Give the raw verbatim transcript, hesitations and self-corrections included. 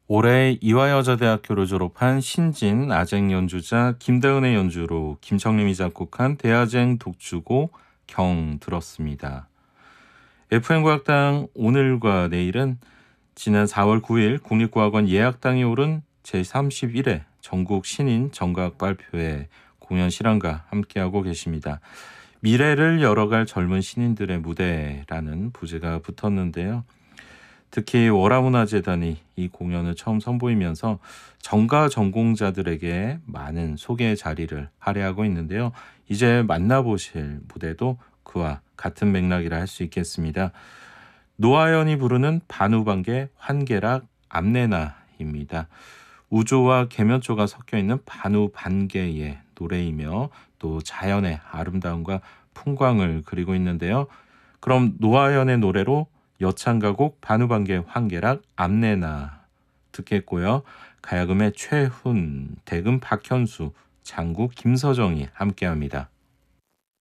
올해 이화여자대학교를 졸업한 신진 아쟁 연주자 김다은의 연주로 김청림이 작곡한 대아쟁 독주곡 경 들었습니다. 에프엠과학당 오늘과 내일은 지난 사월 구일 국립과학원 예약당에 오른 제삼십일 회 전국 신인 정각 발표회 공연 실황과 함께하고 계십니다. 미래를 열어갈 젊은 신인들의 무대라는 부제가 붙었는데요. 특히 월화문화재단이 이 공연을 처음 선보이면서 정가 전공자들에게 많은 소개 자리를 할애하고 있는데요. 이제 만나보실 무대도 그와 같은 맥락이라 할 수 있겠습니다. 노아연이 부르는 반우반계 환계락 암내나입니다. 우조와 계면조가 섞여 있는 반우반계의 노래이며 또 자연의 아름다움과 풍광을 그리고 있는데요. 그럼 노아연의 노래로 여창가곡 반우반계 환계락 암내나 듣겠고요. 가야금의 최훈, 대금 박현수, 장구 김서정이 함께합니다.